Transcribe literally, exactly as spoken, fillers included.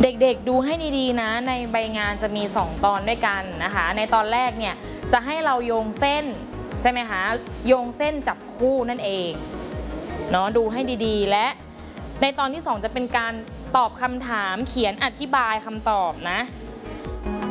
เด็กๆดูให้ดีๆนะในใบงานจะมีสองตอนด้วยกันนะคะในตอนแรกเนี่ยจะให้เราโยงเส้นใช่ไหมคะโยงเส้นจับคู่นั่นเองเนาะดูให้ดีๆและในตอนที่สองจะเป็นการตอบคำถามเขียนอธิบายคำตอบนะ